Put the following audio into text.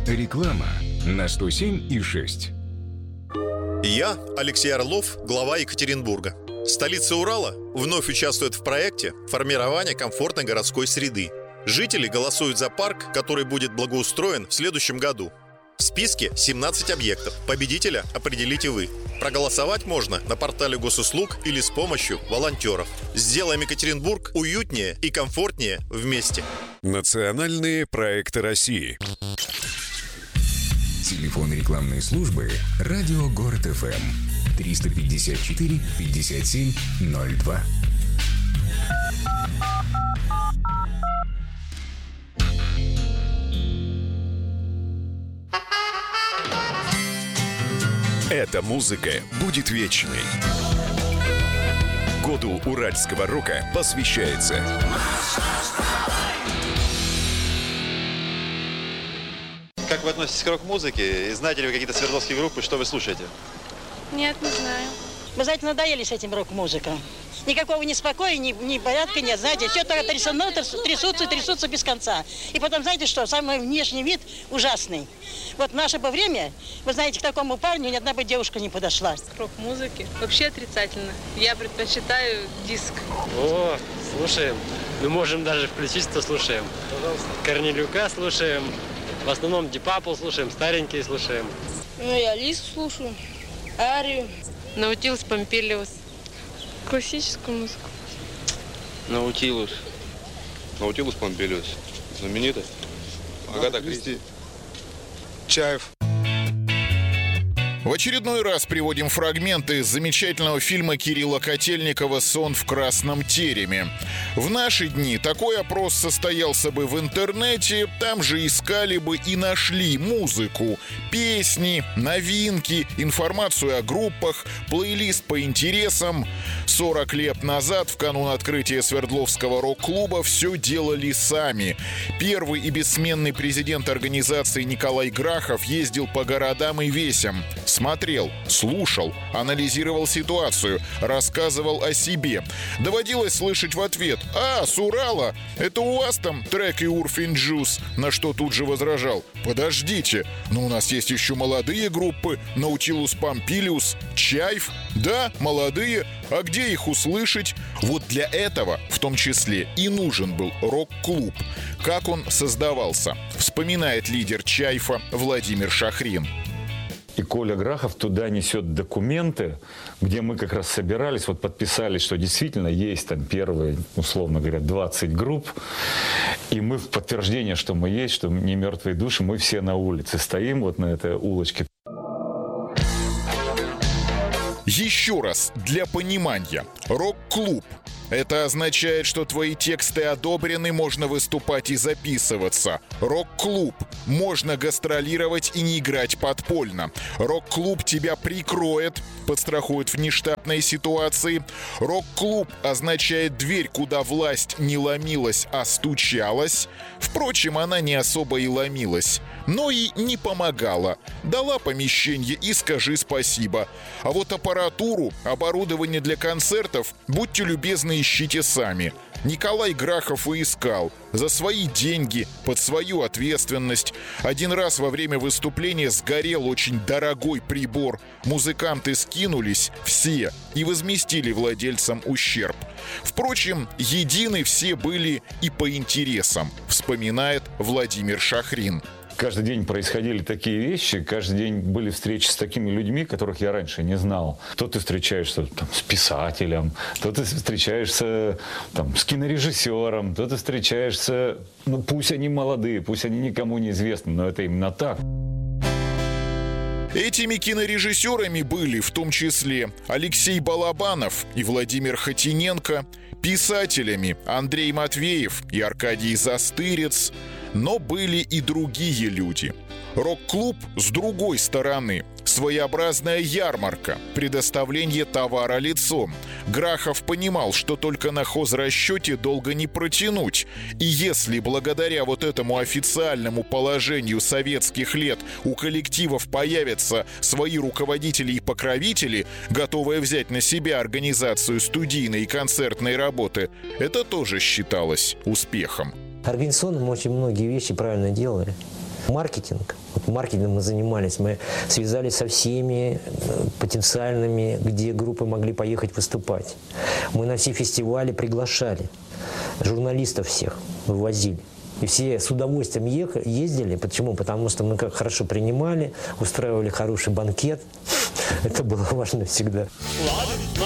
Реклама на 107,6. Я, Алексей Орлов, глава Екатеринбурга. Столица Урала вновь участвует в проекте формирования комфортной городской среды. Жители голосуют за парк, который будет благоустроен в следующем году. В списке 17 объектов. Победителя определите вы. Проголосовать можно на портале госуслуг или с помощью волонтеров. Сделаем Екатеринбург уютнее и комфортнее вместе. Национальные проекты России. Телефон рекламной службы «Радио Город ФМ» 354 57 02. Эта музыка будет вечной. Году уральского рока посвящается. Как вы относитесь к рок-музыке? И знаете ли вы какие-то свердловские группы, что вы слушаете? Нет, не знаю. Вы знаете, надоели с этим рок-музыкой. Никакого ни спокоя, ни порядка нет. Знаете, все только трясутся без конца. И потом, знаете что, самый внешний вид ужасный. Вот в наше бы время, вы знаете, к такому парню ни одна бы девушка не подошла. К рок-музыке? Вообще отрицательно. Я предпочитаю диск. О, слушаем. Мы можем даже включить, что слушаем. Пожалуйста. Корнелюка слушаем. В основном Deep Purple слушаем, старенькие слушаем. Ну, я Лису слушаю, Арию. Наутилус Помпилиус. Классическую музыку. Наутилус Помпилиус. Знаменитый. Агата Кристи. Чаев. В очередной раз приводим фрагменты из замечательного фильма Кирилла Котельникова «Сон в красном тереме». В наши дни такой опрос состоялся бы в интернете, там же искали бы и нашли музыку, песни, новинки, информацию о группах, плейлист по интересам. 40 лет назад, в канун открытия Свердловского рок-клуба, все делали сами. Первый и бессменный президент организации Николай Грахов ездил по городам и весям. Смотрел, слушал, анализировал ситуацию, рассказывал о себе. Доводилось слышать в ответ: «А, с Урала, это у вас там трек и Урфин Джус?» На что тут же возражал: «Подождите, но у нас есть еще молодые группы, Наутилус Помпилиус, Чайф. Да, молодые, а где их услышать?» Вот для этого, в том числе, и нужен был рок-клуб. Как он создавался, вспоминает лидер Чайфа Владимир Шахрин. И Коля Грахов туда несет документы, где мы как раз собирались, вот подписались, что действительно есть там первые, условно говоря, 20 групп. И мы в подтверждение, что мы есть, что не мертвые души, мы все на улице стоим вот на этой улочке. Еще раз, для понимания. Рок-клуб. Это означает, что твои тексты одобрены, можно выступать и записываться. Рок-клуб. Можно гастролировать и не играть подпольно. Рок-клуб тебя прикроет, подстрахует в нештатной ситуации. Рок-клуб означает дверь, куда власть не ломилась, а стучалась. Впрочем, она не особо и ломилась, но и не помогала. Дала помещение и скажи спасибо. А вот аппаратуру, оборудование для концертов, будьте любезны, ищите сами. Николай Грахов и искал. За свои деньги, под свою ответственность. Один раз во время выступления сгорел очень дорогой прибор. Музыканты скинулись все и возместили владельцам ущерб. Впрочем, едины все были и по интересам, вспоминает Владимир Шахрин. Каждый день происходили такие вещи, каждый день были встречи с такими людьми, которых я раньше не знал. То ты встречаешься там с писателем, то ты встречаешься там с кинорежиссером, то ты встречаешься, ну пусть они молодые, пусть они никому не известны, но это именно так. Этими кинорежиссерами были в том числе Алексей Балабанов и Владимир Хотиненко, писателями Андрей Матвеев и Аркадий Застырец, но были и другие люди. Рок-клуб с другой стороны. Своеобразная ярмарка, предоставление товара лицом. Грахов понимал, что только на хозрасчете долго не протянуть. И если благодаря вот этому официальному положению советских лет у коллективов появятся свои руководители и покровители, готовые взять на себя организацию студийной и концертной работы, это тоже считалось успехом. Организационно мы очень многие вещи правильно делали. Маркетинг. Вот маркетингом мы занимались. Мы связались со всеми потенциальными, где группы могли поехать выступать. Мы на все фестивали приглашали. Журналистов всех вывозили. И все с удовольствием ездили. Почему? Потому что мы как хорошо принимали, устраивали хороший банкет. Это было важно всегда.